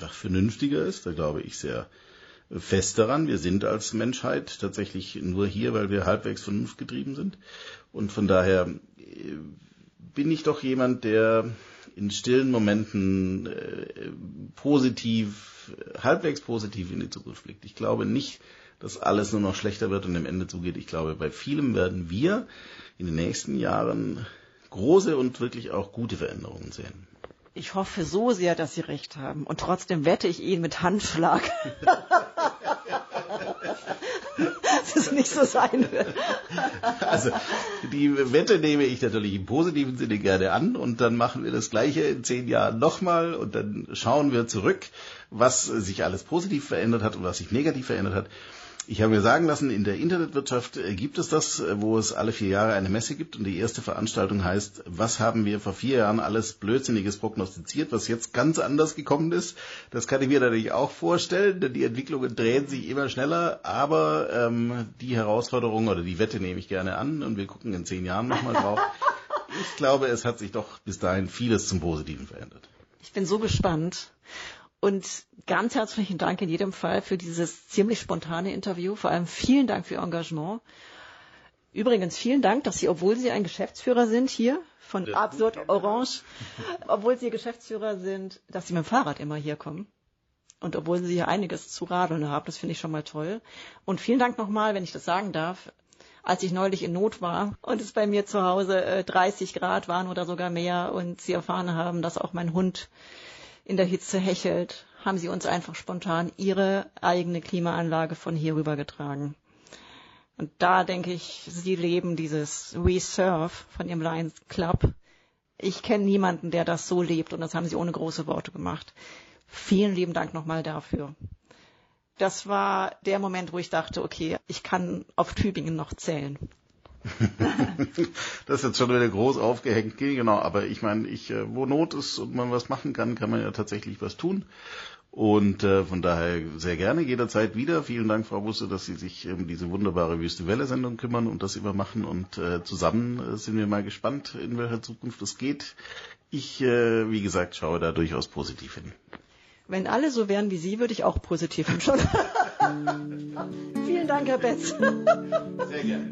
einfach vernünftiger ist. Da glaube ich sehr fest daran. Wir sind als Menschheit tatsächlich nur hier, weil wir halbwegs vernunftgetrieben sind. Und von daher bin ich doch jemand, der in stillen Momenten halbwegs positiv in die Zukunft blickt. Ich glaube nicht, dass alles nur noch schlechter wird und am Ende zugeht. Ich glaube, bei vielem werden wir in den nächsten Jahren große und wirklich auch gute Veränderungen sehen. Ich hoffe so sehr, dass Sie recht haben. Und trotzdem wette ich Ihnen mit Handschlag, dass es nicht so sein wird. Also die Wette nehme ich natürlich im positiven Sinne gerne an und dann machen wir das Gleiche in 10 Jahren nochmal und dann schauen wir zurück, was sich alles positiv verändert hat und was sich negativ verändert hat. Ich habe mir sagen lassen, in der Internetwirtschaft gibt es das, wo es alle 4 Jahre eine Messe gibt und die erste Veranstaltung heißt, was haben wir vor 4 Jahren alles Blödsinniges prognostiziert, was jetzt ganz anders gekommen ist. Das kann ich mir natürlich auch vorstellen, denn die Entwicklungen drehen sich immer schneller, aber die Herausforderung oder die Wette nehme ich gerne an und wir gucken in 10 Jahren nochmal drauf. Ich glaube, es hat sich doch bis dahin vieles zum Positiven verändert. Ich bin so gespannt. Und ganz herzlichen Dank in jedem Fall für dieses ziemlich spontane Interview. Vor allem vielen Dank für Ihr Engagement. Übrigens vielen Dank, dass Sie, obwohl Sie ein Geschäftsführer sind hier von Absurd Orange, obwohl Sie Geschäftsführer sind, dass Sie mit dem Fahrrad immer hier kommen. Und obwohl Sie hier einiges zu radeln haben, das finde ich schon mal toll. Und vielen Dank nochmal, wenn ich das sagen darf, als ich neulich in Not war und es bei mir zu Hause 30 Grad waren oder sogar mehr und Sie erfahren haben, dass auch mein Hund in der Hitze hechelt, haben Sie uns einfach spontan Ihre eigene Klimaanlage von hier rübergetragen. Und da denke ich, Sie leben dieses Reserve von Ihrem Lions Club. Ich kenne niemanden, der das so lebt und das haben Sie ohne große Worte gemacht. Vielen lieben Dank nochmal dafür. Das war der Moment, wo ich dachte, okay, ich kann auf Tübingen noch zählen. Das ist jetzt schon wieder groß aufgehängt, genau, aber ich meine, wo Not ist und man was machen kann, kann man ja tatsächlich was tun und von daher sehr gerne jederzeit wieder. Vielen Dank, Frau Busse, dass Sie sich um diese wunderbare Wüste-Welle-Sendung kümmern und das immer machen und zusammen sind wir mal gespannt, in welcher Zukunft es geht. Ich, wie gesagt, schaue da durchaus positiv hin. Wenn alle so wären wie Sie, würde ich auch positiv hinschauen. Vielen Dank, Herr Betz. Sehr gerne.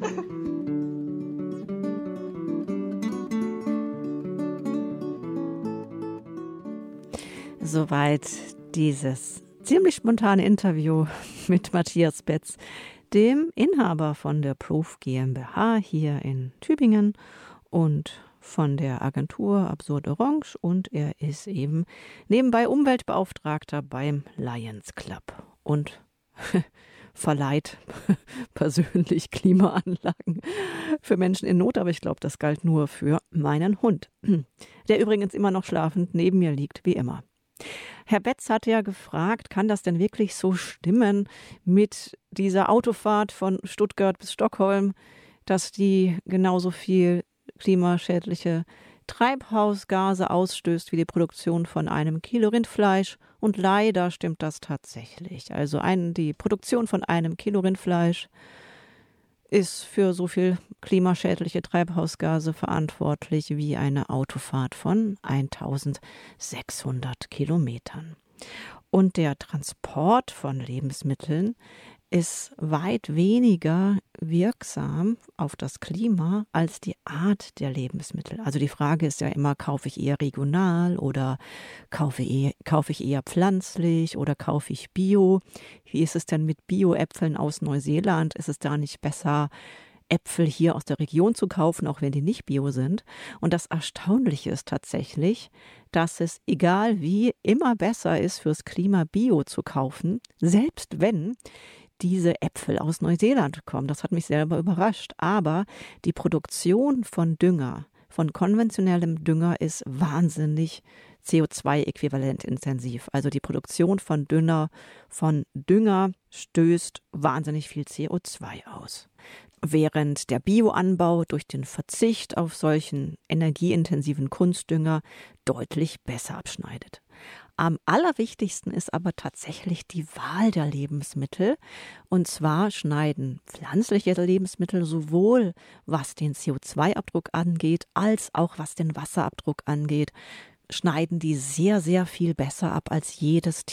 Soweit dieses ziemlich spontane Interview mit Matthias Betz, dem Inhaber von der Proof GmbH hier in Tübingen und von der Agentur Absurd Orange und er ist eben nebenbei Umweltbeauftragter beim Lions Club und verleiht persönlich Klimaanlagen für Menschen in Not, aber ich glaube, das galt nur für meinen Hund, der übrigens immer noch schlafend neben mir liegt, wie immer. Herr Betz hat ja gefragt, kann das denn wirklich so stimmen mit dieser Autofahrt von Stuttgart bis Stockholm, dass die genauso viel klimaschädliche Treibhausgase ausstößt wie die Produktion von einem Kilo Rindfleisch? Und leider stimmt das tatsächlich. Also die Produktion von einem Kilo Rindfleisch ist für so viel klimaschädliche Treibhausgase verantwortlich wie eine Autofahrt von 1600 Kilometern. Und der Transport von Lebensmitteln ist weit weniger wirksam auf das Klima als die Art der Lebensmittel. Also die Frage ist ja immer, kaufe ich eher regional oder kaufe ich eher pflanzlich oder kaufe ich Bio? Wie ist es denn mit Bio-Äpfeln aus Neuseeland? Ist es da nicht besser, Äpfel hier aus der Region zu kaufen, auch wenn die nicht Bio sind? Und das Erstaunliche ist tatsächlich, dass es, egal wie, immer besser ist, fürs Klima Bio zu kaufen, selbst wenn diese Äpfel aus Neuseeland kommen. Das hat mich selber überrascht. Aber die Produktion von Dünger, von konventionellem Dünger ist wahnsinnig CO2-äquivalent intensiv. Also die Produktion von Dünger stößt wahnsinnig viel CO2 aus. Während der Bioanbau durch den Verzicht auf solchen energieintensiven Kunstdünger deutlich besser abschneidet. Am allerwichtigsten ist aber tatsächlich die Wahl der Lebensmittel. Und zwar schneiden pflanzliche Lebensmittel sowohl was den CO2-Abdruck angeht, als auch was den Wasserabdruck angeht, schneiden die sehr, sehr viel besser ab als jedes